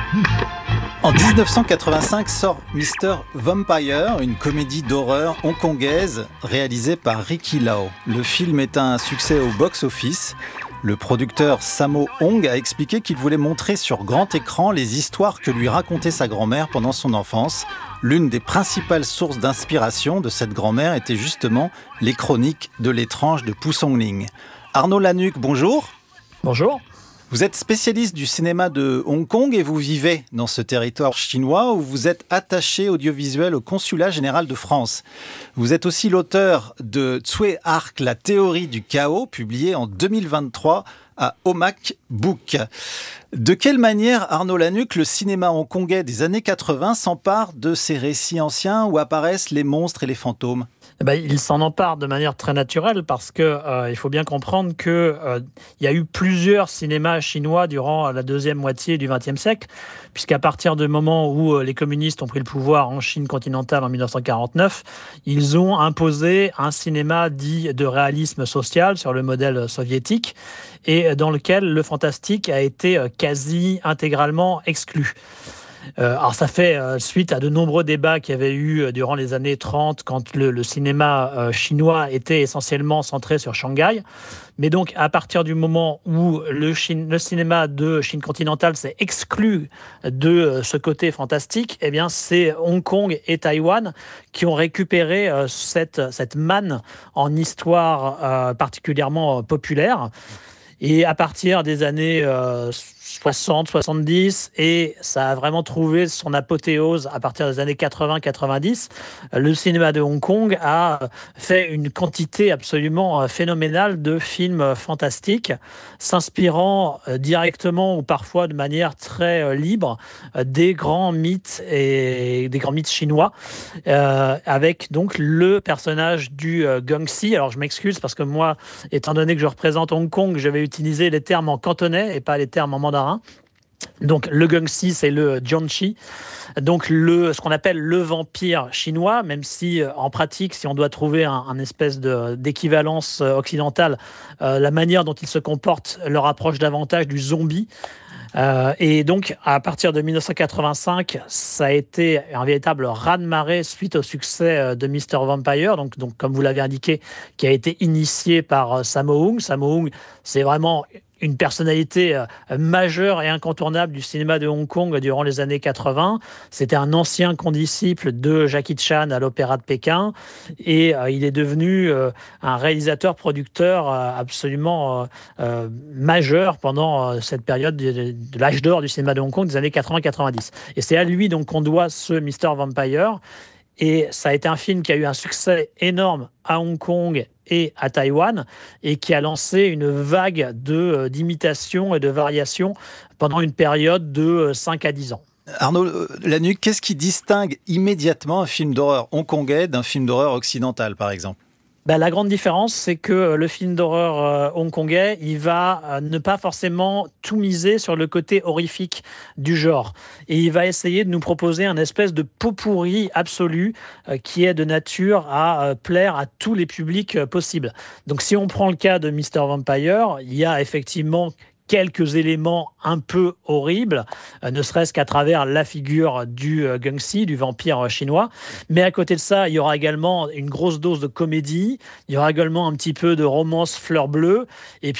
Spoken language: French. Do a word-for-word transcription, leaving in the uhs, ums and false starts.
En dix-neuf cent quatre-vingt-cinq sort mister Vampire, une comédie d'horreur hongkongaise réalisée par Ricky Lau. Le film est un succès au box-office. Le producteur Sammo Hung a expliqué qu'il voulait montrer sur grand écran les histoires que lui racontait sa grand-mère pendant son enfance. L'une des principales sources d'inspiration de cette grand-mère était justement les chroniques de l'étrange de Pu Songling. Arnaud Lanuc, bonjour. Bonjour. Vous êtes spécialiste du cinéma de Hong Kong et vous vivez dans ce territoire chinois où vous êtes attaché audiovisuel au Consulat général de France. Vous êtes aussi l'auteur de Tsui Hark, la théorie du chaos, publié en deux mille vingt-trois à Omak Book. De quelle manière, Arnaud Lanuc, le cinéma hongkongais des années quatre-vingts s'empare de ces récits anciens où apparaissent les monstres et les fantômes ? Eh ben, il s'en empare de manière très naturelle parce que euh, il faut bien comprendre que euh, il y a eu plusieurs cinémas chinois durant la deuxième moitié du vingtième siècle, puisqu'à partir du moment où euh, les communistes ont pris le pouvoir en Chine continentale en dix-neuf cent quarante-neuf, ils ont imposé un cinéma dit de réalisme social sur le modèle soviétique et dans lequel le fantastique a été euh, quasi intégralement exclu. Euh, alors ça fait euh, suite à de nombreux débats qu'il y avait eu euh, durant les années trente quand le, le cinéma euh, chinois était essentiellement centré sur Shanghai. Mais donc à partir du moment où le, Chine, le cinéma de Chine continentale s'est exclu de euh, ce côté fantastique, eh bien c'est Hong Kong et Taïwan qui ont récupéré euh, cette, cette manne en histoire euh, particulièrement euh, populaire. Et à partir des années euh, soixante soixante-dix, et ça a vraiment trouvé son apothéose à partir des années quatre-vingts quatre-vingt-dix, le cinéma de Hong Kong a fait une quantité absolument phénoménale de films fantastiques, s'inspirant directement ou parfois de manière très libre des grands mythes et des grands mythes chinois, euh, avec donc le personnage du euh, Guangxi. Alors je m'excuse parce que moi, étant donné que je représente Hong Kong, je vais utiliser les termes en cantonais et pas les termes en mandarin. Donc le Guangxi, c'est le Jiangxi, donc le, ce qu'on appelle le vampire chinois, même si euh, en pratique, si on doit trouver un, un espèce de, d'équivalence euh, occidentale, euh, la manière dont il se comporte le rapproche davantage du zombie. Euh, et donc, à partir de dix-neuf cent quatre-vingt-cinq, ça a été un véritable raz-de-marée suite au succès de mister Vampire, donc, donc comme vous l'avez indiqué, qui a été initié par Sammo Hung. Sammo Hung, c'est vraiment une personnalité euh, majeure et incontournable du cinéma de Hong Kong durant les années quatre-vingts. C'était un ancien condisciple de Jackie Chan à l'Opéra de Pékin et euh, il est devenu euh, un réalisateur-producteur euh, absolument euh, euh, majeur pendant euh, cette période de, de, de l'âge d'or du cinéma de Hong Kong des années quatre-vingts quatre-vingt-dix. Et c'est à lui donc qu'on doit ce mister Vampire. Et ça a été un film qui a eu un succès énorme à Hong Kong et à Taïwan et qui a lancé une vague de, d'imitations et de variations pendant une période de cinq à dix ans. Arnaud Lanuc, qu'est-ce qui distingue immédiatement un film d'horreur hongkongais d'un film d'horreur occidental, par exemple ? Ben, la grande différence, c'est que le film d'horreur euh, hongkongais, il va euh, ne pas forcément tout miser sur le côté horrifique du genre. Et il va essayer de nous proposer un espèce de pot-pourri absolu euh, qui est de nature à euh, plaire à tous les publics euh, possibles. Donc si on prend le cas de mister Vampire, il y a effectivement quelques éléments un peu horribles, euh, ne serait-ce qu'à travers la figure du euh, Guangxi, du vampire chinois. Mais à côté de ça, il y aura également une grosse dose de comédie, il y aura également un petit peu de romance fleur bleue, et